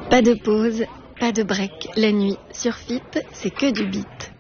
Pas de pause, pas de break. La nuit, sur FIP, c'est que du beat.